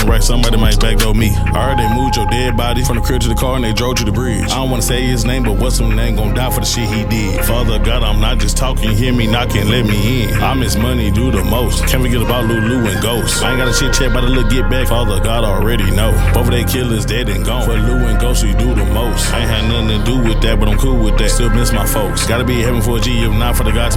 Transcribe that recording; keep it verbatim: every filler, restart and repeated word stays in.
right, somebody might backdoor me. I heard they moved your dead body from the crib to the car and they drove to the bridge. I don't wanna say his name, but what's some name gon' die for the shit he did. Father God, I'm not just talking, hear me knocking, let me in. I miss money, do the most. Can't forget about Lulu and Ghost. I ain't got a shit check, but a little get back. Father God already know. Both of they killers dead and gone. For Lou and Ghost, we do the most. I ain't had nothing to do with that, but I'm cool with that. Still miss my folks. Gotta be in heaven for a G, if not for the God to